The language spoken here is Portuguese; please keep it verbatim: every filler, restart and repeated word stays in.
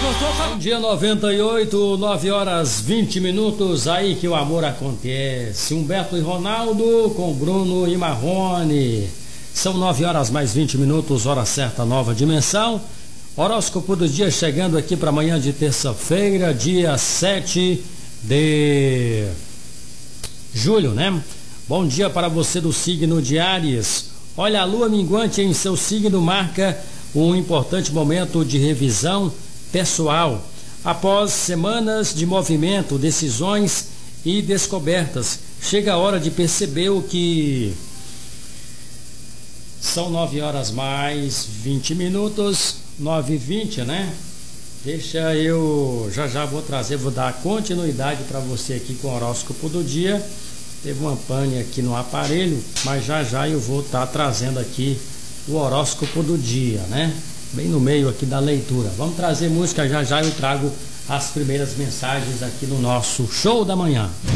Dia noventa e oito, nove horas vinte minutos, aí que o amor acontece. Humberto e Ronaldo com Bruno e Marrone. São nove horas mais vinte minutos, hora certa, nova dimensão. Horóscopo do dia chegando aqui para amanhã de terça-feira, dia sete de julho, né? Bom dia para você do signo de Áries. Olha, a lua minguante em seu signo marca um importante momento de revisão pessoal. Após semanas de movimento, decisões e descobertas, chega a hora de perceber o que são nove horas mais vinte minutos, nove e vinte, né? Deixa eu, já já vou trazer, vou dar continuidade para você aqui com o horóscopo do dia. Teve uma pane aqui no aparelho, mas já já eu vou estar tá trazendo aqui o horóscopo do dia, né? Bem no meio aqui da leitura. Vamos trazer música, já já eu trago as primeiras mensagens aqui no nosso show da manhã.